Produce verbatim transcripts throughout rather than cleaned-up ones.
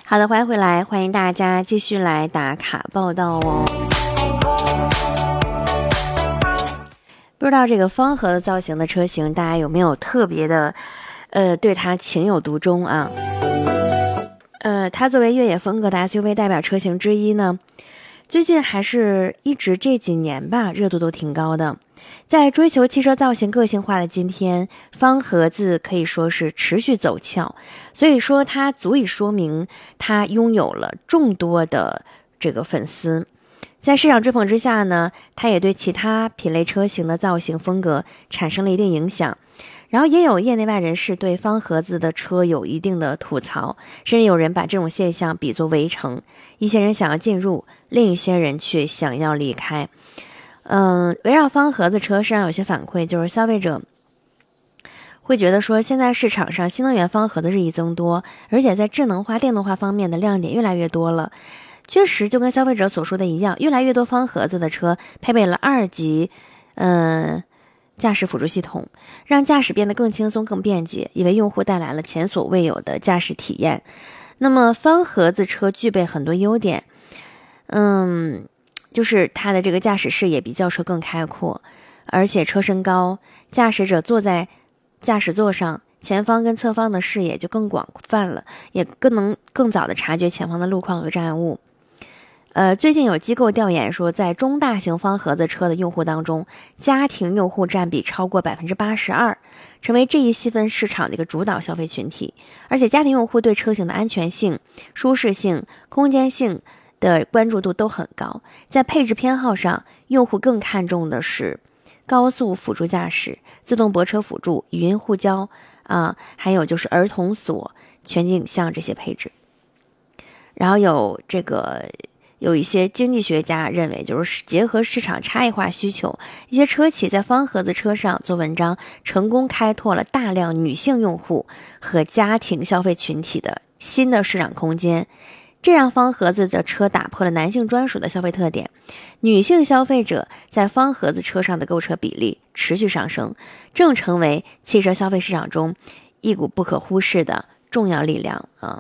好的，欢迎回来，欢迎大家继续来打卡报道哦。不知道这个方盒的造型的车型，大家有没有特别的，呃，对它情有独钟啊？呃，它作为越野风格的 S U V 代表车型之一呢，最近还是一直这几年吧，热度都挺高的。在追求汽车造型个性化的今天，方盒子可以说是持续走俏，所以说它足以说明它拥有了众多的这个粉丝。在市场追捧之下呢，它也对其他品类车型的造型风格产生了一定影响。然后也有业内外人士对方盒子的车有一定的吐槽，甚至有人把这种现象比作围城，一些人想要进入，另一些人却想要离开。嗯，围绕方盒子车市场有些反馈，就是消费者会觉得说，现在市场上新能源方盒子日益增多，而且在智能化、电动化方面的亮点越来越多了。确实，就跟消费者所说的一样，越来越多方盒子的车配备了二级，嗯，驾驶辅助系统，让驾驶变得更轻松、更便捷，也为用户带来了前所未有的驾驶体验。那么，方盒子车具备很多优点，嗯。就是它的这个驾驶视野比轿车更开阔，而且车身高，驾驶者坐在驾驶座上，前方跟侧方的视野就更广泛了，也更能更早的察觉前方的路况和障碍物。呃，最近有机构调研说，在中大型方盒子车的用户当中，家庭用户占比超过百分之八十二，成为这一细分市场的一个主导消费群体。而且家庭用户对车型的安全性、舒适性、空间性的关注度都很高，在配置偏好上，用户更看重的是高速辅助驾驶、自动泊车辅助、语音互交啊，还有就是儿童锁、全景像这些配置。然后有这个有一些经济学家认为，就是结合市场差异化需求，一些车企在方盒子车上做文章，成功开拓了大量女性用户和家庭消费群体的新的市场空间。这让方盒子的车打破了男性专属的消费特点，女性消费者在方盒子车上的购车比例持续上升，正成为汽车消费市场中一股不可忽视的重要力量啊。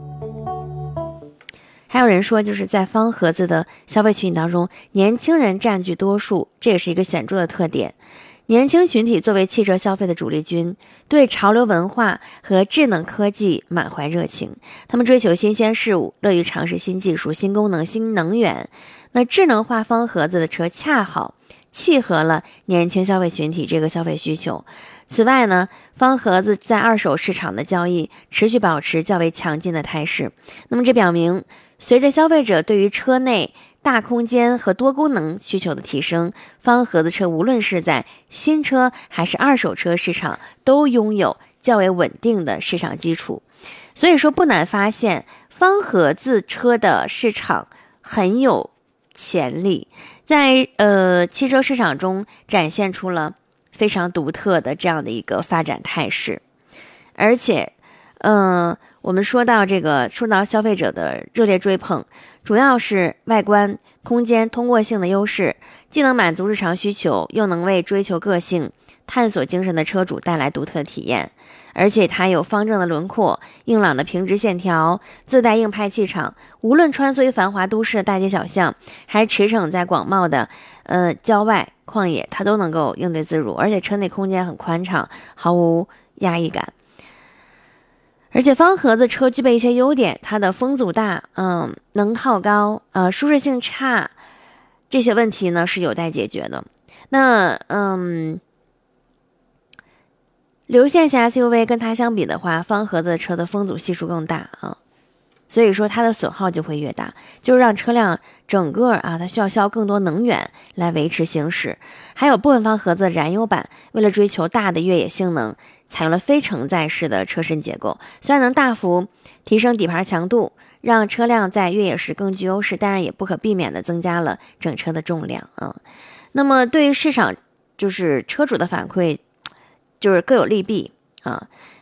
还有人说，就是在方盒子的消费群体当中，年轻人占据多数，这也是一个显著的特点。年轻群体作为汽车消费的主力军，对潮流文化和智能科技满怀热情，他们追求新鲜事物，乐于尝试新技术、新功能、新能源。那智能化方盒子的车恰好契合了年轻消费群体这个消费需求。此外呢，方盒子在二手市场的交易持续保持较为强劲的态势。那么这表明，随着消费者对于车内大空间和多功能需求的提升，方盒子车无论是在新车还是二手车市场都拥有较为稳定的市场基础。所以说不难发现，方盒子车的市场很有潜力，在呃汽车市场中展现出了非常独特的这样的一个发展态势。而且嗯、呃，我们说到这个受到消费者的热烈追捧，主要是外观、空间、通过性的优势，既能满足日常需求，又能为追求个性、探索精神的车主带来独特的体验。而且它有方正的轮廓、硬朗的平直线条，自带硬派气场，无论穿梭于繁华都市的大街小巷，还是驰骋在广袤的呃郊外旷野，它都能够应对自如。而且车内空间很宽敞，毫无压抑感。而且方盒子车具备一些优点，它的风阻大，嗯，能耗高，呃，舒适性差，这些问题呢是有待解决的。那嗯，流线型 S U V 跟它相比的话，方盒子车的风阻系数更大啊，所以说它的损耗就会越大，就是让车辆整个啊，它需要消耗更多能源来维持行驶。还有部分方盒子燃油版为了追求大的越野性能，采用了非承载式的车身结构，虽然能大幅提升底盘强度，让车辆在越野时更具优势，当然也不可避免的增加了整车的重量啊。那么对于市场就是车主的反馈，就是各有利弊啊。